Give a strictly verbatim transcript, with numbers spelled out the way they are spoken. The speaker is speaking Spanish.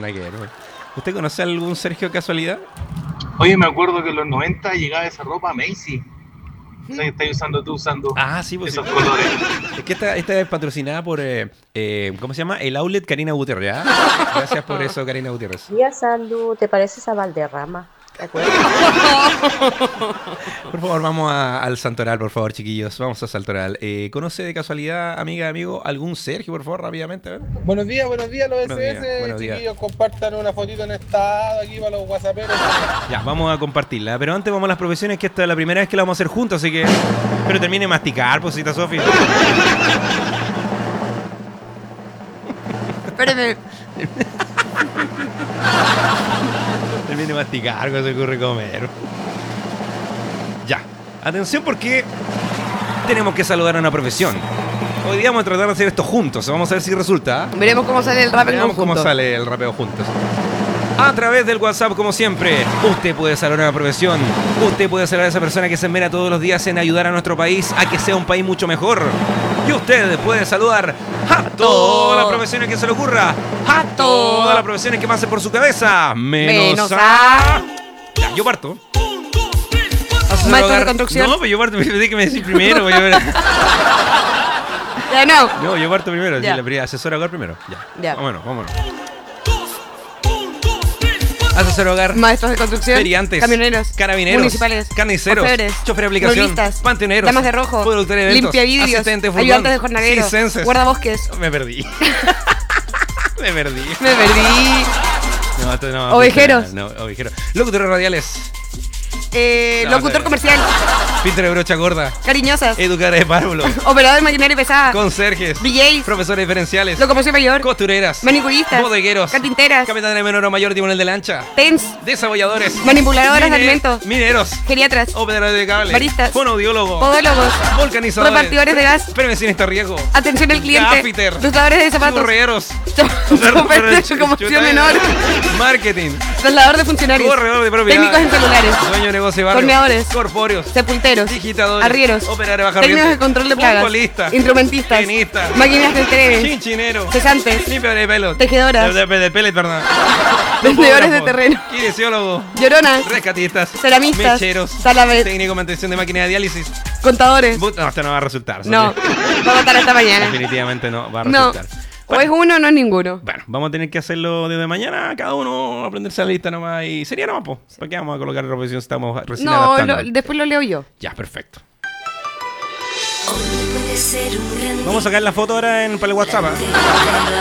nada que ver. ¿Usted conoce a algún Sergio casualidad? Oye, me acuerdo que en los noventa llegaba esa ropa a Macy. O sea, que estás usando tú usando Ah, sí, pues esos sí. colores. Es que esta, esta es patrocinada por, eh, eh, ¿cómo se llama? El outlet Karina Gutiérrez. ¿Ah? Gracias por eso, Karina Gutiérrez. Mira, Sandu, ¿te pareces a Valderrama? ¿Te acuerdas? Por favor, vamos a, al Santoral, por favor, chiquillos. Vamos a Santoral. Eh, ¿Conoce de casualidad, amiga, amigo, algún Sergio, por favor, rápidamente? A ver. Buenos días, buenos días los Buenos S días, S, buenos días. chiquillos, compartan una fotito en estado aquí para los whatsapperos. Ya, vamos a compartirla. Pero antes vamos a las profesiones, que esta es la primera vez que la vamos a hacer juntos, así que... Pero termine de masticar, posita Sofi. Espérate. Termine de masticar, que se ocurre comer. Ya, atención porque tenemos que saludar a una profesión. Hoy día vamos a tratar de hacer esto juntos. Vamos a ver si resulta. Veremos cómo sale el rap en Veamos conjunto. cómo sale el rapeo juntos. A través del WhatsApp, como siempre, usted puede saludar a una profesión. Usted puede saludar a esa persona que se esmera todos los días en ayudar a nuestro país a que sea un país mucho mejor. Y usted puede saludar a todas las profesiones que se le ocurra. A todas las profesiones que pasen por su cabeza. Menos, Menos a... Ya, yo parto. Asesor Maestro de hogar- construcción. No, pero yo parto. Pensé que me decís primero. pues, yo- Ya no. No, yo parto primero. Sí, Ya. la primera, asesor hogar primero. Ya. Ya. Vámonos, vámonos. Asesor hogar. Maestros de construcción. Feriantes, Camioneros. carabineros, Municipales. carniceros, Orfebres, chofer de aplicación, mueblistas, panteoneros, damas de rojo. productor de eventos, Limpia vidrios. asistente de furgón, Ayudantes de jornaleros. circenses. Guardabosques. Me perdí. Me perdí. Me perdí. No, esto no, Ovejeros. No, ovejeros. Locutores radiales. Eh, No, locutor no. comercial. Pintor de brocha gorda. Cariñosas. Educadores de párvulo. Operador de maquinaria pesada. Conserjes. D Js. Profesores diferenciales. Locomoción mayor. Costureras. Manicuristas. Bodegueros. Carpinteras. Capitán de menor o mayor timonel de lancha. Tens. Desabolladores. Manipuladoras de mine- alimentos. Mineros. Geriatras. Operadores de cable. Baristas. Fonoaudiólogos. Podólogos. Vulcanizadores. Repartidores de gas. Prevencionista riesgo. Atención al cliente. Gaffiter. Lustradores de zapatos. Churreros. Chofer de locomoción menor. Marketing. Trasladador de funcionarios. Corredor de propiedad. Técnicos en celulares. Dueño de negocio de barrio. Torneadores. Corpóreos. Sepulteros. Digitadores. Arrieros. Operadores de baja Técnicos de ambiente, control de plagas. Futbolistas. Instrumentistas. Tenistas. Máquinas de trenes. Chinchinero. Cesantes. Limpiadores de pelo. Tejedoras. De, de, de pellet, perdón. Vendedores de Topógrafos. terreno. Kinesiólogos. Lloronas. Rescatistas. Ceramistas. Mecheros. Salavet. Técnico de mantención de máquina de diálisis. Contadores. But- No, esto no va a resultar. No. Sofi. Va a matar hasta mañana. Definitivamente no va a No. resultar. O es uno o no es ninguno. Bueno, vamos a tener que hacerlo desde mañana, cada uno aprenderse la lista nomás y sería nomás, po. ¿Para qué vamos a colocar la profesión si estamos recién No, adaptando? lo- después lo leo yo. Ya, perfecto. Hoy puede ser un gran Vamos a sacar la foto ahora en, para el WhatsApp. ¿eh? día.